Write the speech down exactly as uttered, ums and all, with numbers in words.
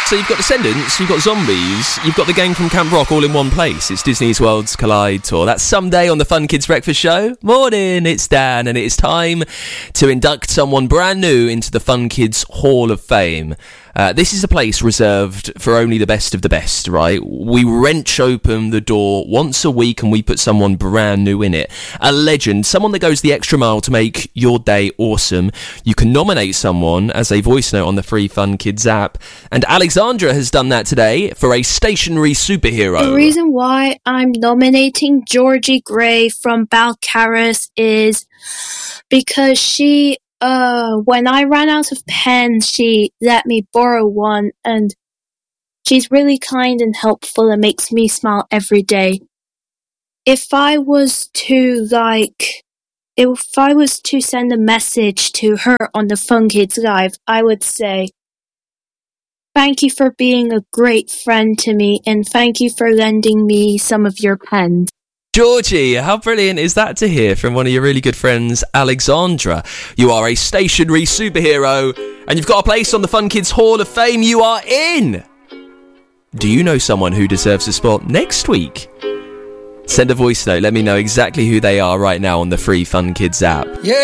So you've got Descendants, you've got Zombies, you've got the gang from Camp Rock all in one place. It's Disney's Worlds Collide Tour. That's someday on the Fun Kids Breakfast Show. Morning, it's Dan, and it is time to induct someone brand new into the Fun Kids Hall of Fame. Uh, this is a place reserved for only the best of the best, right? We wrench open the door once a week and we put someone brand new in it. A legend, someone that goes the extra mile to make your day awesome. You can nominate someone as a voice note on the free Fun Kids app. And Alexandra has done that today for a stationary superhero. The reason why I'm nominating Georgie Gray from Balcarras is because she... Uh, when I ran out of pens, she let me borrow one, and she's really kind and helpful and makes me smile every day. If I was to, like, if I was to send a message to her on the Fun Kids Live, I would say, thank you for being a great friend to me, and thank you for lending me some of your pens. Georgie, how brilliant is that to hear from one of your really good friends, Alexandra? You are a stationary superhero, and you've got a place on the Fun Kids Hall of Fame. You are in! Do you know someone who deserves a spot next week? Send a voice note, let me know exactly who they are right now on the free Fun Kids app. Yeah.